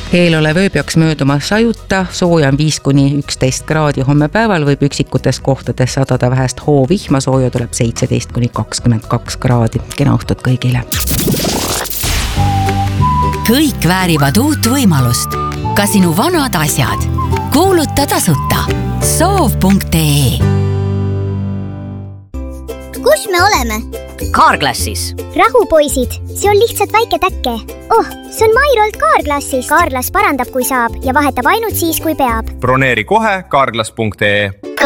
Eelolev öö peaks mööduma sajuta, sooja on 5-11 kraadi, homme päeval võib üksikutes kohtades sadada vähest hoovihma, sooja tuleb 17-22 kraadi. Kena õhtut kõigile! Kõik väärivad uut võimalust. Ka sinu vanad asjad. Kuuluta tasuta. Soov.ee. Kus me oleme? Carglassis. Rahu, poisid. See on lihtsalt väike täkke. See on Mairolt Carglassis. Carglass parandab, kui saab ja vahetab ainult siis, kui peab. Broneeri kohe carglass.ee.